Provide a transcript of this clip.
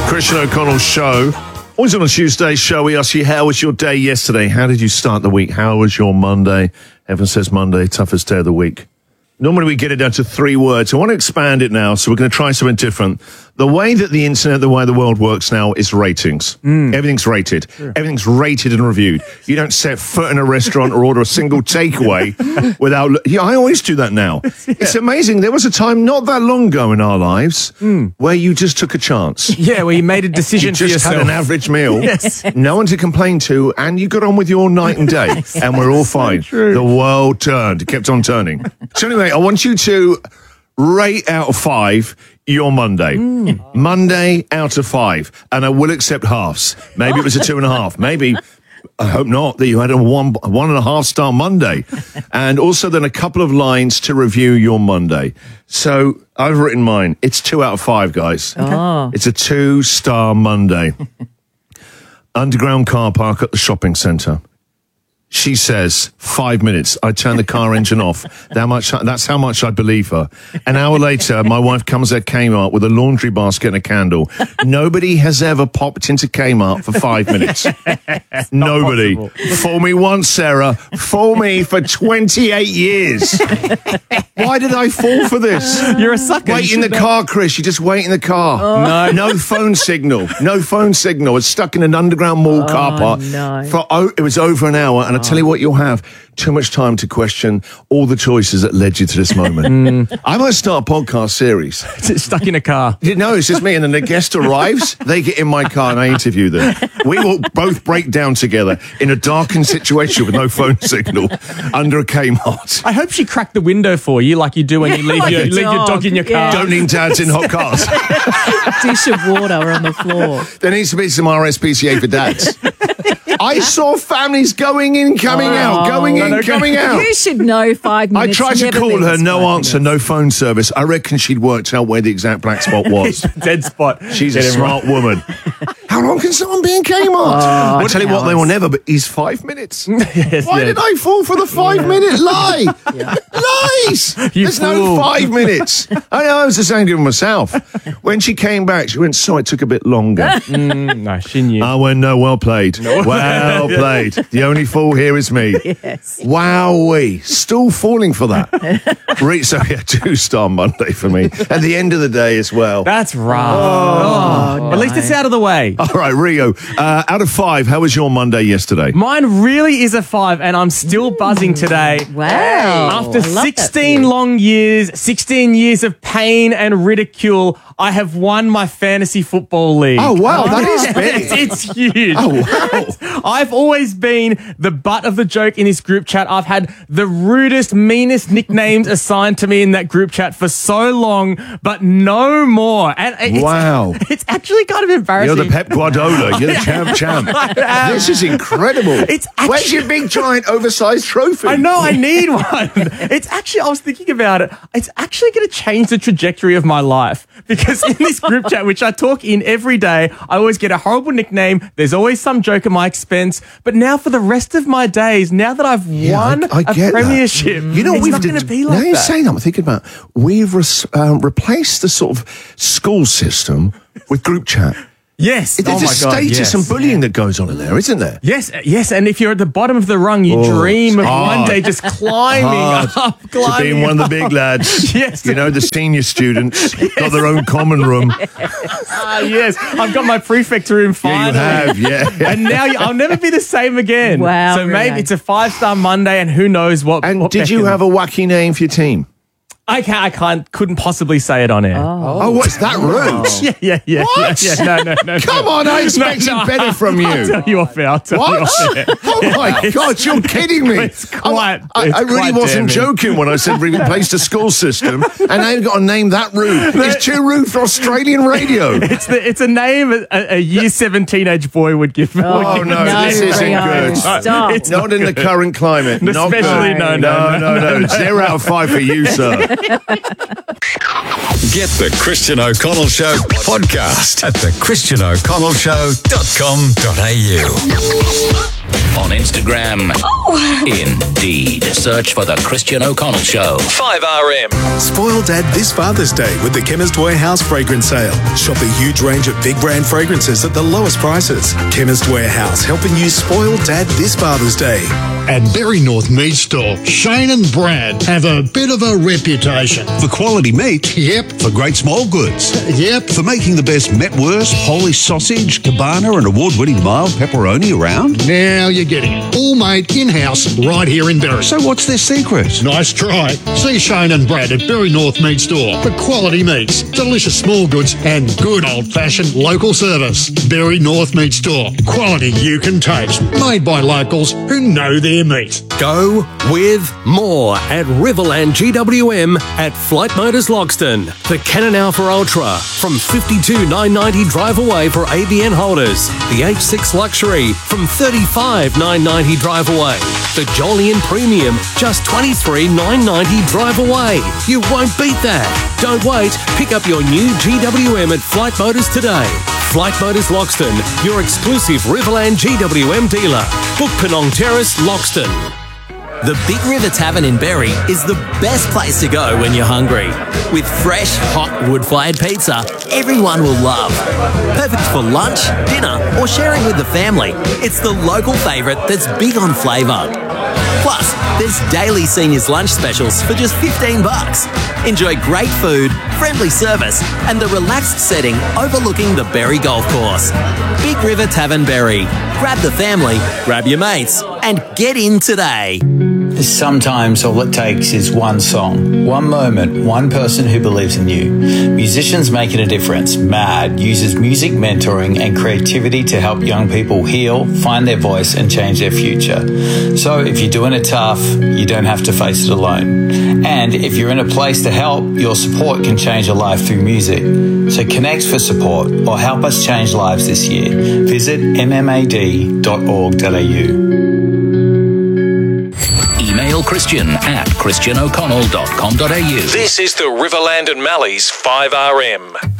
Christian O'Connell Show. Always on a Tuesday show, we ask you, how was your day yesterday? How did you start the week? How was your Monday? Everyone says Monday, toughest day of the week. Normally we get it down to 3 words. I want to expand it now, so we're going to try something different. The way that the internet, the way the world works now is ratings. Everything's rated. Sure. Everything's rated and reviewed. You don't set foot in a restaurant or order a single takeaway without... Yeah, I always do that now. Yeah. It's amazing. There was a time not that long ago in our lives where you just took a chance. Yeah, where you made a decision for yourself. You just had an average meal. Yes. No one to complain to, and you got on with your night and day. Yes. And we're all fine. So the world turned. It kept on turning. So anyway, I want you to rate out of 5 your Monday. Monday out of 5. And I will accept halves. Maybe it was a 2.5. Maybe, I hope not, that you had a 1.5 star Monday. And also then a couple of lines to review your Monday. So I've written mine. It's 2 out of 5, guys. Oh. It's a 2-star Monday. Underground car park at the shopping centre. She says, 5 minutes. I turn the car engine off. That's how much I believe her. An hour later, my wife comes at Kmart with a laundry basket and a candle. Nobody has ever popped into Kmart for 5 minutes. Nobody. Fool me once, Sarah. Fool me for 28 years. Why did I fall for this? You're a sucker. Wait in the car, Chris. You just wait in the car. No phone signal. No phone signal. I was stuck in an underground mall car park. No. It was over an hour, and I tell you what, you'll have too much time to question all the choices that led you to this moment. I might start a podcast series. Stuck in a car. No, it's just me. And then the guest arrives, they get in my car and I interview them. We will both break down together in a darkened situation with no phone signal under a Kmart. I hope she cracked the window for you like you do when you leave, like leave your dog in your car. Yeah. Don't need dads in hot cars. Dish of water on the floor. There needs to be some RSPCA for dads. I saw families going in, coming out, going in, coming out. You should know 5 I minutes. tried to never call her, minutes, no 5 answer, minutes. no phone service. I reckon she'd worked out where the exact black spot was. Dead spot. She's a smart woman. How long can someone be in Kmart? I tell you what, they will never, but he's 5 minutes. Yes, Why did I fall for the 5-minute lie? Lies! There's no fool. 5 minutes. I was just angry with myself. When she came back, she went, so it took a bit longer. No, she knew. I went, no, well played. Well played. The only fool here is me. Yes. Wowee. Still falling for that. So, yeah, 2-star Monday for me. At the end of the day as well. That's rough. no. At least it's out of the way. All right, Rio, out of 5, how was your Monday yesterday? Mine really is a 5, and I'm still buzzing today. Wow. After I love that 16 for you. long years, 16 years of pain and ridicule, I have won my fantasy football league. Oh, wow, that is big. It's huge. Oh, wow. I've always been the butt of the joke in this group chat. I've had the rudest, meanest nicknames assigned to me in that group chat for so long, but no more. And it's actually kind of embarrassing. You're the Pep Guardiola. You're the champ. This is incredible. Where's your big, giant, oversized trophy? I know, I need one. It's actually, I was thinking about it, it's actually going to change the trajectory of my life. Because in this group chat, which I talk in every day, I always get a horrible nickname. There's always some joke at my expense. But now for the rest of my days, now that I've won I a get premiership, that. You know, it's not going to be now like you're that. saying that, I'm thinking about, we've replaced the sort of school system with group chat. Yes. There's a status and bullying that goes on in there, isn't there? Yes, and if you're at the bottom of the rung, you dream of one day just climbing up, to being one of the big lads. Yes. You know, the senior students got their own common room. Yes, I've got my prefect room finally. Yeah, you have, yeah. And now I'll never be the same again. Wow, So maybe Rio. it's a 5-star Monday, and who knows what. And what did you beckons. have a wacky name for your team? I couldn't possibly say it on air. Oh, what's that rude? Yeah. What? Yeah, no. Come on, I expected better from you. I'll tell you off air. What? Oh my God, you're kidding me. It's quite. I really quite wasn't damning. joking when I said we replaced the school system, and I ain't got a name that rude. It's too rude for Australian radio. It's a name a year 7 teenage boy would give. Oh no, this isn't Rio, good. stop. It's Not in the current climate. Not Especially good. no. 0 out of 5 for you, sir. Get the Christian O'Connell Show podcast at thechristianoconnellshow.com.au. On Instagram. Indeed. Search for The Christian O'Connell Show. 5RM. Spoil Dad this Father's Day with the Chemist Warehouse fragrance sale. Shop a huge range of big brand fragrances at the lowest prices. Chemist Warehouse, helping you spoil Dad this Father's Day. At Berry North Meat Store, Shane and Brad have a bit of a reputation. For quality meat? Yep. For great small goods? Yep. For making the best Metwurst, Polish sausage, Cabana and award-winning mild pepperoni around? Now you're getting it. All made in-house right here in Berry. So what's their secret? Nice try. See Shane and Brad at Berry North Meat Store for quality meats, delicious small goods and good old-fashioned local service. Berry North Meat Store. Quality you can taste. Made by locals who know their meat. Go with more at Riverland GWM at Flight Motors Loxton. The Canon Alpha Ultra from $52,990 drive away for ABN holders. The H6 Luxury from $35,990 drive away. The Jolyon Premium just $23,990 drive away. You won't beat that. Don't wait. Pick up your new GWM at Flight Motors today. Flight Motors Loxton, your exclusive Riverland GWM dealer. Book Penong Terrace, Loxton. The Big River Tavern in Berry is the best place to go when you're hungry. With fresh, hot, wood-fired pizza everyone will love. Perfect for lunch, dinner, or sharing with the family. It's the local favourite that's big on flavour. Plus, there's daily seniors lunch specials for just $15. Enjoy great food, friendly service, and the relaxed setting overlooking the Berry Golf Course. Big River Tavern Berry. Grab the family, grab your mates, and get in today. Sometimes all it takes is one song, one moment, one person who believes in you. Musicians Making a Difference, MAD, uses music mentoring and creativity to help young people heal, find their voice and change their future. So if you're doing it tough, you don't have to face it alone. And if you're in a place to help, your support can change a life through music. So connect for support or help us change lives this year. Visit mmad.org.au. Email Christian@christianoconnell.com.au. This is the Riverland and Malleys 5RM.